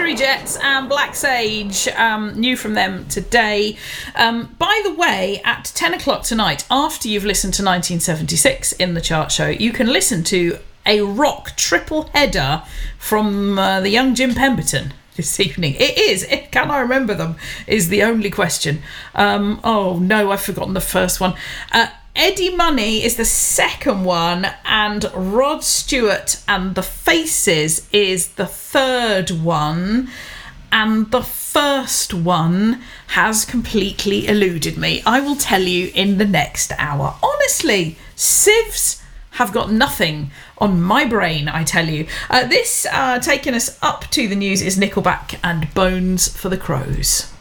Angry Jets and Black Sage, new from them today. By the way, at 10 o'clock tonight, after you've listened to 1976 in the chart show, you can listen to a rock triple header from the young Jim Pemberton this evening. Can I remember them, is the only question. Oh no, I've forgotten the first one. Eddie Money is the second one, and Rod Stewart and the Faces is the third one, and the first one has completely eluded me. I will tell you in the next hour. Honestly, sieves have got nothing on my brain, I tell you. This taking us up to the news is Nickelback and Bones for the Crows.